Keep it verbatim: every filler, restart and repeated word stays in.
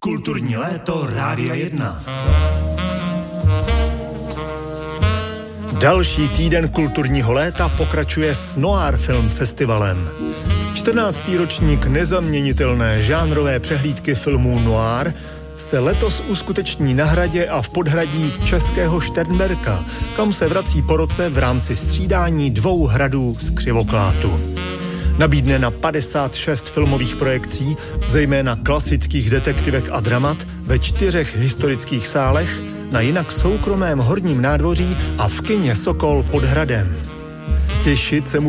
Kulturní léto Rádia jedna. Další týden kulturního léta pokračuje s Noir Film Festivalem. čtrnáctý ročník nezaměnitelné žánrové přehlídky filmů Noir se letos uskuteční na hradě a v podhradí Českého Šternberka, kam se vrací po roce v rámci střídání dvou hradů z Křivoklátu. Nabídne na padesát šest filmových projekcí, zejména klasických detektivek a dramat, ve čtyřech historických sálech, na jinak soukromém horním nádvoří a v kině Sokol pod hradem. Těšit se